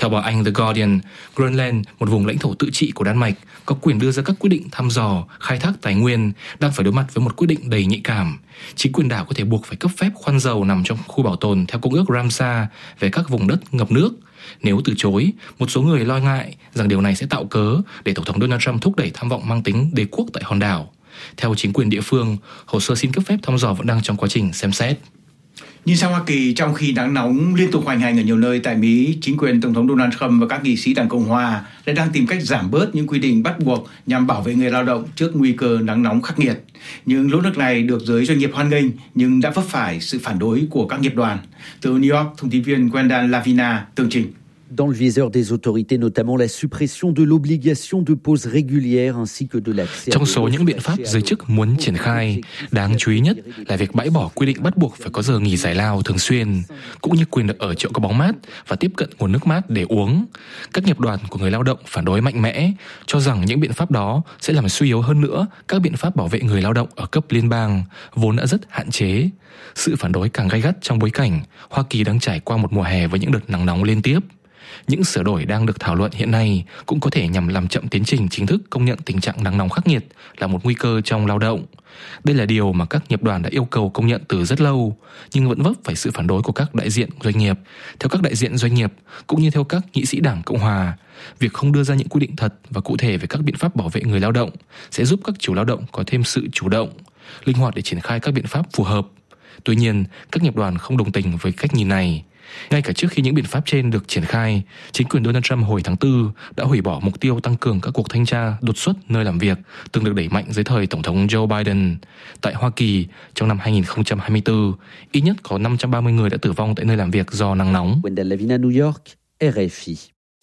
Theo báo Anh The Guardian, Greenland, một vùng lãnh thổ tự trị của Đan Mạch, có quyền đưa ra các quyết định thăm dò, khai thác tài nguyên, đang phải đối mặt với một quyết định đầy nhạy cảm. Chính quyền đảo có thể buộc phải cấp phép khoan dầu nằm trong khu bảo tồn theo Công ước Ramsar về các vùng đất ngập nước. Nếu từ chối, một số người lo ngại rằng điều này sẽ tạo cớ để Tổng thống Donald Trump thúc đẩy tham vọng mang tính đế quốc tại hòn đảo. Theo chính quyền địa phương, hồ sơ xin cấp phép thăm dò vẫn đang trong quá trình xem xét. Nhìn sang Hoa Kỳ, trong khi nắng nóng liên tục hoành hành ở nhiều nơi tại Mỹ, chính quyền Tổng thống Donald Trump và các nghị sĩ Đảng Cộng hòa lại đang tìm cách giảm bớt những quy định bắt buộc nhằm bảo vệ người lao động trước nguy cơ nắng nóng khắc nghiệt. Những nỗ lực này được giới doanh nghiệp hoan nghênh nhưng đã vấp phải sự phản đối của các nghiệp đoàn. Từ New York, thông tin viên Gwendal Lavina tường trình. Dans le viseur des autorités, notamment la suppression de l'obligation de pause régulière ainsi que de l'accès. Trong số những biện pháp giới chức muốn triển khai, đáng chú ý nhất là việc bãi bỏ quy định bắt buộc phải có giờ nghỉ giải lao thường xuyên, cũng như quyền được ở chỗ có bóng mát và tiếp cận nguồn nước mát để uống. Các nghiệp đoàn của người lao động phản đối mạnh mẽ, cho rằng những biện pháp đó sẽ làm suy yếu hơn nữa các biện pháp bảo vệ người lao động ở cấp liên bang, vốn đã rất hạn chế. Sự phản đối càng gay gắt trong bối cảnh Hoa Kỳ đang trải qua một mùa hè với những đợt nắng nóng liên tiếp. Những sửa đổi đang được thảo luận hiện nay cũng có thể nhằm làm chậm tiến trình chính thức công nhận tình trạng nắng nóng khắc nghiệt là một nguy cơ trong lao động. Đây là điều mà các nghiệp đoàn đã yêu cầu công nhận từ rất lâu, nhưng vẫn vấp phải sự phản đối của các đại diện doanh nghiệp. Theo các đại diện doanh nghiệp, cũng như theo các nghị sĩ Đảng Cộng hòa, việc không đưa ra những quy định thật và cụ thể về các biện pháp bảo vệ người lao động sẽ giúp các chủ lao động có thêm sự chủ động, linh hoạt để triển khai các biện pháp phù hợp. Tuy nhiên, các nghiệp đoàn không đồng tình với cách nhìn này. Ngay cả trước khi những biện pháp trên được triển khai, chính quyền Donald Trump hồi tháng 4 đã hủy bỏ mục tiêu tăng cường các cuộc thanh tra đột xuất nơi làm việc từng được đẩy mạnh dưới thời Tổng thống Joe Biden. Tại Hoa Kỳ, trong năm 2024, ít nhất có 530 người đã tử vong tại nơi làm việc do nắng nóng. Gwendal Lavina, New York, RFI.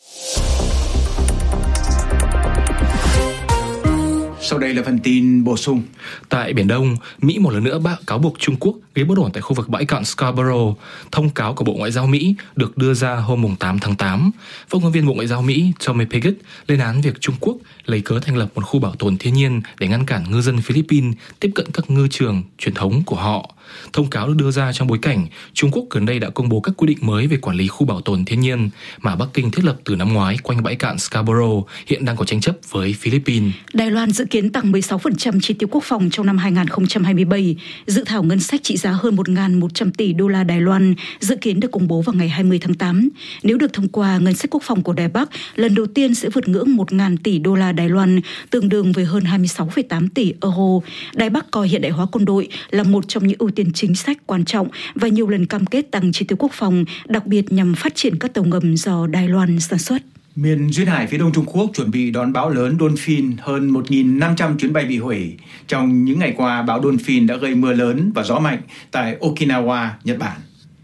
Sau đây là phần tin bổ sung. Tại Biển Đông, Mỹ một lần nữa cáo buộc Trung Quốc gây bất ổn tại khu vực bãi cạn Scarborough. Thông cáo của Bộ Ngoại giao Mỹ được đưa ra hôm 8 tháng 8. Phát ngôn viên Bộ Ngoại giao Mỹ Tommy Pigott lên án việc Trung Quốc lấy cớ thành lập một khu bảo tồn thiên nhiên để ngăn cản ngư dân Philippines tiếp cận các ngư trường truyền thống của họ. Thông cáo được đưa ra trong bối cảnh Trung Quốc gần đây đã công bố các quy định mới về quản lý khu bảo tồn thiên nhiên mà Bắc Kinh thiết lập từ năm ngoái quanh bãi cạn Scarborough, hiện đang có tranh chấp với Philippines. Đài Loan dự kiến tăng 16% chi tiêu quốc phòng trong năm 2027. Dự thảo ngân sách trị giá hơn 1.100 tỷ đô la Đài Loan dự kiến được công bố vào ngày 20 tháng 8. Nếu được thông qua, ngân sách quốc phòng của Đài Bắc lần đầu tiên sẽ vượt ngưỡng 1.000 tỷ đô la Đài Loan, tương đương với hơn 26,8 tỷ euro. Đài Bắc coi hiện đại hóa quân đội là một trong những ưu tiên chính sách quan trọng và nhiều lần cam kết tăng chi tiêu quốc phòng, đặc biệt nhằm phát triển các tàu ngầm do Đài Loan sản xuất. Miền duyên hải phía đông Trung Quốc chuẩn bị đón bão lớn Donphin, hơn 1.500 chuyến bay bị hủy. Trong những ngày qua, bão Donphin đã gây mưa lớn và gió mạnh tại Okinawa, Nhật Bản.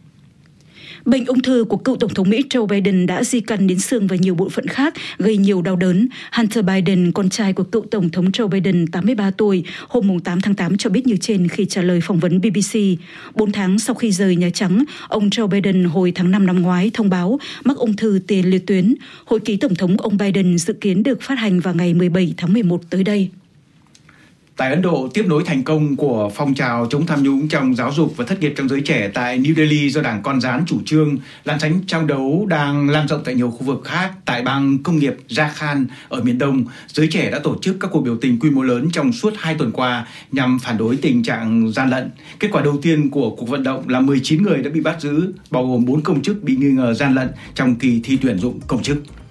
Bệnh ung thư của cựu Tổng thống Mỹ Joe Biden đã di căn đến xương và nhiều bộ phận khác, gây nhiều đau đớn. Hunter Biden, con trai của cựu Tổng thống Joe Biden, 83 tuổi, hôm 8 tháng 8 cho biết như trên khi trả lời phỏng vấn BBC. 4 tháng sau khi rời Nhà Trắng, ông Joe Biden hồi tháng 5 năm ngoái thông báo mắc ung thư tiền liệt tuyến. Hồi ký Tổng thống ông Biden dự kiến được phát hành vào ngày 17 tháng 11 tới đây. Tại Ấn Độ, tiếp nối thành công của phong trào chống tham nhũng trong giáo dục và thất nghiệp trong giới trẻ tại New Delhi do Đảng Con Gián chủ trương, làn sánh tranh đấu đang lan rộng tại nhiều khu vực khác. Tại bang công nghiệp Jharkhand ở miền Đông, giới trẻ đã tổ chức các cuộc biểu tình quy mô lớn trong suốt 2 tuần qua nhằm phản đối tình trạng gian lận. Kết quả đầu tiên của cuộc vận động là 19 người đã bị bắt giữ, bao gồm 4 công chức bị nghi ngờ gian lận trong kỳ thi tuyển dụng công chức.